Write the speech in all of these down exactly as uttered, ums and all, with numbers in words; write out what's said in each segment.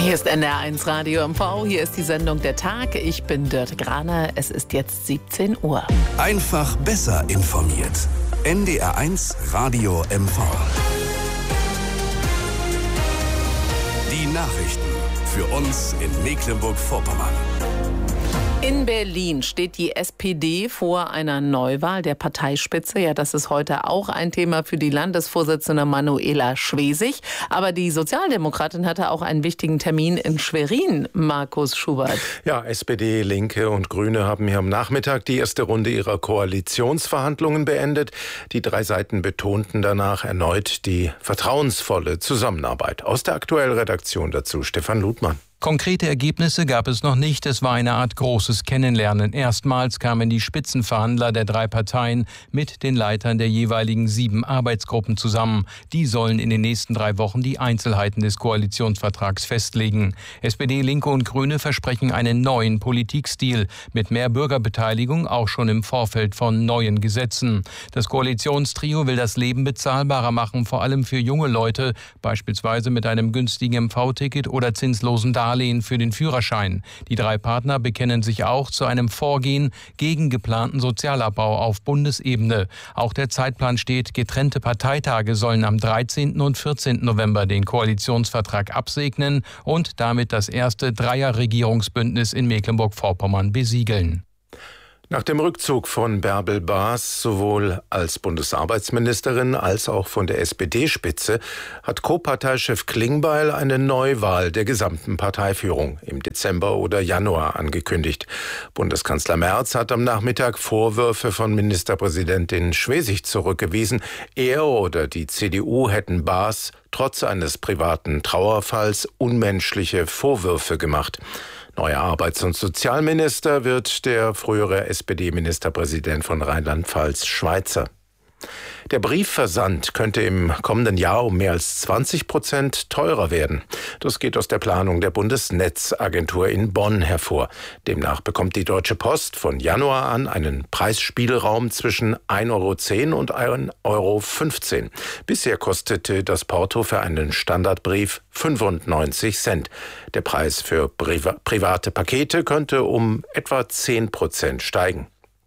Hier ist N D R eins Radio M V, hier ist die Sendung Der Tag. Ich bin Dörte Graner, es ist jetzt siebzehn Uhr. Einfach besser informiert. N D R eins Radio M V. Die Nachrichten für uns in Mecklenburg-Vorpommern. In Berlin steht die S P D vor einer Neuwahl der Parteispitze. Ja, das ist heute auch ein Thema für die Landesvorsitzende Manuela Schwesig. Aber die Sozialdemokratin hatte auch einen wichtigen Termin in Schwerin, Markus Schubert. Ja, S P D, Linke und Grüne haben hier am Nachmittag die erste Runde ihrer Koalitionsverhandlungen beendet. Die drei Seiten betonten danach erneut die vertrauensvolle Zusammenarbeit. Aus der aktuellen Redaktion dazu Stefan Ludmann. Konkrete Ergebnisse gab es noch nicht. Es war eine Art großes Kennenlernen. Erstmals kamen die Spitzenverhandler der drei Parteien mit den Leitern der jeweiligen sieben Arbeitsgruppen zusammen. Die sollen in den nächsten drei Wochen die Einzelheiten des Koalitionsvertrags festlegen. S P D, Linke und Grüne versprechen einen neuen Politikstil mit mehr Bürgerbeteiligung, auch schon im Vorfeld von neuen Gesetzen. Das Koalitionstrio will das Leben bezahlbarer machen, vor allem für junge Leute, beispielsweise mit einem günstigen M V-Ticket oder zinslosen Darlehen für den Führerschein. Die drei Partner bekennen sich auch zu einem Vorgehen gegen geplanten Sozialabbau auf Bundesebene. Auch der Zeitplan steht, getrennte Parteitage sollen am dreizehnten und vierzehnten November den Koalitionsvertrag absegnen und damit das erste Dreier-Regierungsbündnis in Mecklenburg-Vorpommern besiegeln. Nach dem Rückzug von Bärbel Baas sowohl als Bundesarbeitsministerin als auch von der S P D-Spitze hat Co-Parteichef Klingbeil eine Neuwahl der gesamten Parteiführung im Dezember oder Januar angekündigt. Bundeskanzler Merz hat am Nachmittag Vorwürfe von Ministerpräsidentin Schwesig zurückgewiesen. Er oder die C D U hätten Baas trotz eines privaten Trauerfalls unmenschliche Vorwürfe gemacht. Neuer Arbeits- und Sozialminister wird der frühere S P D-Ministerpräsident von Rheinland-Pfalz, Schweizer. Der Briefversand könnte im kommenden Jahr um mehr als zwanzig Prozent teurer werden. Das geht aus der Planung der Bundesnetzagentur in Bonn hervor. Demnach bekommt die Deutsche Post von Januar an einen Preisspielraum zwischen ein Euro zehn und ein Euro fünfzehn. Bisher kostete das Porto für einen Standardbrief fünfundneunzig Cent. Der Preis für Priva- private Pakete könnte um etwa zehn Prozent steigen.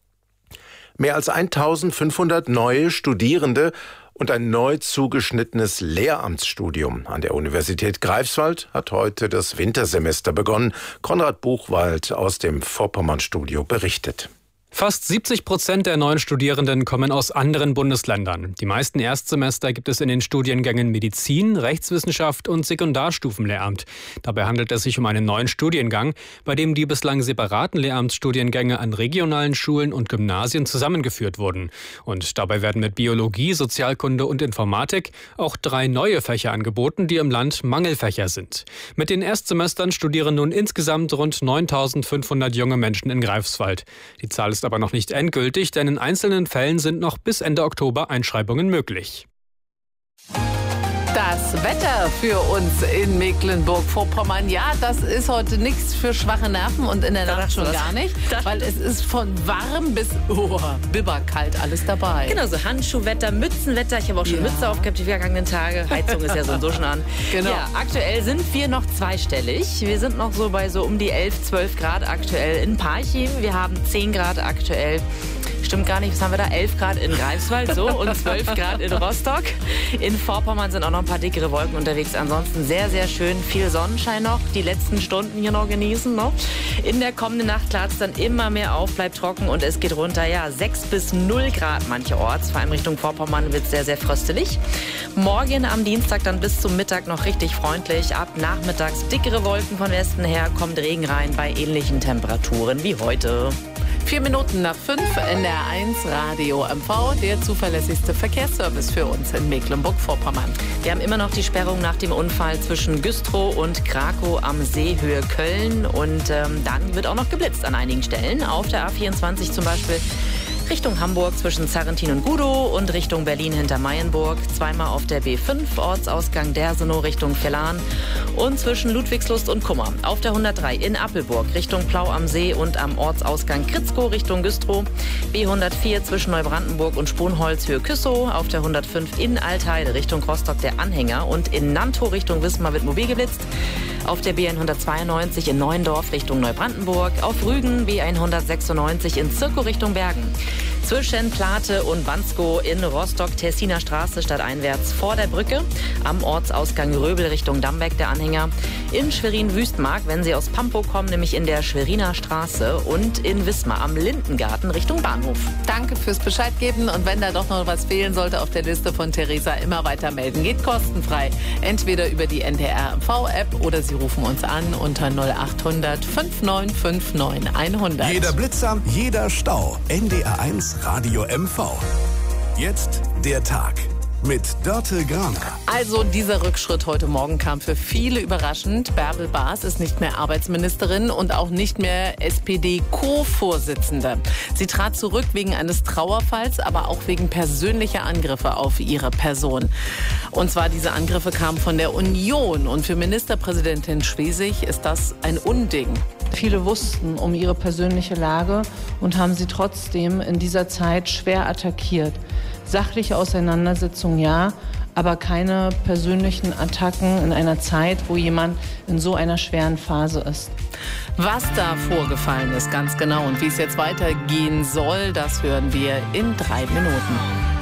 Mehr als eintausendfünfhundert neue Studierende und ein neu zugeschnittenes Lehramtsstudium an der Universität Greifswald hat heute das Wintersemester begonnen. Konrad Buchwald aus dem Vorpommernstudio berichtet. Fast siebzig Prozent der neuen Studierenden kommen aus anderen Bundesländern. Die meisten Erstsemester gibt es in den Studiengängen Medizin, Rechtswissenschaft und Sekundarstufenlehramt. Dabei handelt es sich um einen neuen Studiengang, bei dem die bislang separaten Lehramtsstudiengänge an regionalen Schulen und Gymnasien zusammengeführt wurden. Und dabei werden mit Biologie, Sozialkunde und Informatik auch drei neue Fächer angeboten, die im Land Mangelfächer sind. Mit den Erstsemestern studieren nun insgesamt rund neuntausendfünfhundert junge Menschen in Greifswald. Die Zahl ist aber noch nicht endgültig, denn in einzelnen Fällen sind noch bis Ende Oktober Einschreibungen möglich. Das Wetter für uns in Mecklenburg-Vorpommern, ja, das ist heute nichts für schwache Nerven und in der Nacht schon gar nicht, weil es ist von warm bis oh, bibberkalt alles dabei. Genau, so Handschuhwetter, Mützenwetter. Ich habe auch schon ja. Mütze aufgehabt die vergangenen Tage. Heizung ist ja so und so schon an. Genau. Ja, aktuell sind wir noch zweistellig. Wir sind noch so bei so um die elf, zwölf Grad aktuell in Parchim. Wir haben zehn Grad aktuell. Stimmt gar nicht, was haben wir da? elf Grad in Greifswald so und zwölf Grad in Rostock. In Vorpommern sind auch noch ein paar dickere Wolken unterwegs. Ansonsten sehr, sehr schön. Viel Sonnenschein noch. Die letzten Stunden hier noch genießen. Noch. In der kommenden Nacht klart es dann immer mehr auf, bleibt trocken und es geht runter. Ja, sechs bis null Grad mancherorts. Vor allem Richtung Vorpommern wird es sehr, sehr fröstelig. Morgen am Dienstag dann bis zum Mittag noch richtig freundlich. Ab nachmittags dickere Wolken von Westen her, kommt Regen rein bei ähnlichen Temperaturen wie heute. Vier Minuten nach fünf, N D R eins Radio M V, der zuverlässigste Verkehrsservice für uns in Mecklenburg-Vorpommern. Wir haben immer noch die Sperrung nach dem Unfall zwischen Güstrow und Krakow am See, Höhe Köln. Und ähm, dann wird auch noch geblitzt an einigen Stellen. Auf der A vierundzwanzig zum Beispiel Richtung Hamburg zwischen Zarrentin und Gudow und Richtung Berlin hinter Mayenburg. Zweimal auf der B fünf, Ortsausgang Dersenow Richtung Vellan und zwischen Ludwigslust und Kummer. Auf der hundertdrei in Appelburg Richtung Plau am See und am Ortsausgang Kritzkow Richtung Güstrow. B hundertvier zwischen Neubrandenburg und Sponholz Höhe Küssow. Auf der hundertfünf in Altheide Richtung Rostock der Anhänger und in Nantow Richtung Wismar wird mobil geblitzt. Auf der B hundertzweiundneunzig in Neuendorf Richtung Neubrandenburg. Auf Rügen B hundertsechsundneunzig in Zirkow Richtung Bergen. Zwischen Plate und Wanskow in Rostock Tessiner Straße stadteinwärts vor der Brücke. Am Ortsausgang Röbel Richtung Dammbeck der Anhänger. In Schwerin-Wüstmark, wenn Sie aus Pampow kommen, nämlich in der Schweriner Straße. Und in Wismar am Lindengarten Richtung Bahnhof. Danke fürs Bescheid geben. Und wenn da doch noch was fehlen sollte auf der Liste von Theresa, immer weiter melden. Geht kostenfrei. Entweder über die N D R M V-App oder Sie rufen uns an unter null acht hundert fünf neun fünf neun hundert. Jeder Blitzer, jeder Stau. N D R eins Radio M V. Jetzt der Tag mit Dörte Graner. Also dieser Rückschritt heute Morgen kam für viele überraschend. Bärbel Baas ist nicht mehr Arbeitsministerin und auch nicht mehr S P D-Co-Vorsitzende. Sie trat zurück wegen eines Trauerfalls, aber auch wegen persönlicher Angriffe auf ihre Person. Und zwar diese Angriffe kamen von der Union. Und für Ministerpräsidentin Schwesig ist das ein Unding. Viele wussten um ihre persönliche Lage und haben sie trotzdem in dieser Zeit schwer attackiert. Sachliche Auseinandersetzungen ja, aber keine persönlichen Attacken in einer Zeit, wo jemand in so einer schweren Phase ist. Was da vorgefallen ist, ganz genau, und wie es jetzt weitergehen soll, das hören wir in drei Minuten.